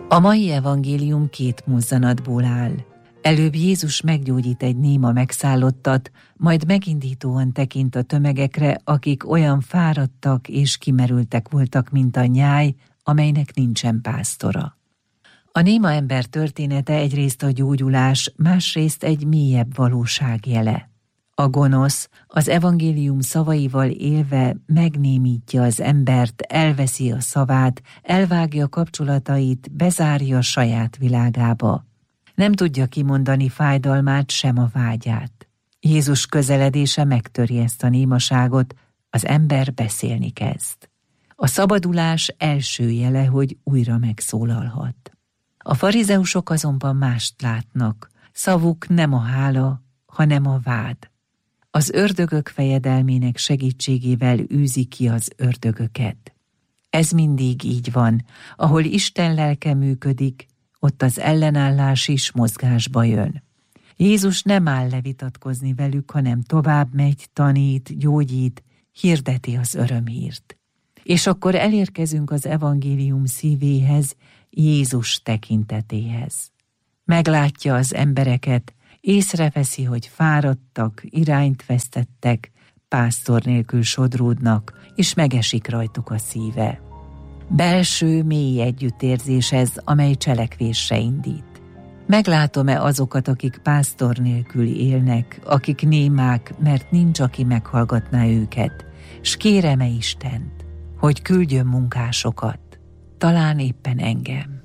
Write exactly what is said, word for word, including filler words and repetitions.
A mai evangélium két mozzanatból áll. Előbb Jézus meggyógyít egy néma megszállottat, majd megindítóan tekint a tömegekre, akik olyan fáradtak és kimerültek voltak, mint a nyáj, amelynek nincsen pásztora. A néma ember története egyrészt a gyógyulás, másrészt egy mélyebb valóság jele. A gonosz az evangélium szavaival élve megnémítja az embert, elveszi a szavát, elvágja kapcsolatait, bezárja a saját világába. Nem tudja kimondani fájdalmát, sem a vágyát. Jézus közeledése megtöri ezt a némaságot, az ember beszélni kezd. A szabadulás első jele, hogy újra megszólalhat. A farizeusok azonban mást látnak. Szavuk nem a hála, hanem a vád. Az ördögök fejedelmének segítségével űzi ki az ördögöket. Ez mindig így van, ahol Isten lelke működik, ott az ellenállás is mozgásba jön. Jézus nem áll levitatkozni velük, hanem tovább megy, tanít, gyógyít, hirdeti az örömhírt. És akkor elérkezünk az evangélium szívéhez, Jézus tekintetéhez. Meglátja az embereket, észreveszi, hogy fáradtak, irányt vesztettek, pásztor nélkül sodródnak, és megesik rajtuk a szíve. Belső, mély együttérzés ez, amely cselekvésre indít. Meglátom-e azokat, akik pásztor nélkül élnek, akik némák, mert nincs, aki meghallgatná őket, s kérem-e Istent, hogy küldjön munkásokat, talán éppen engem.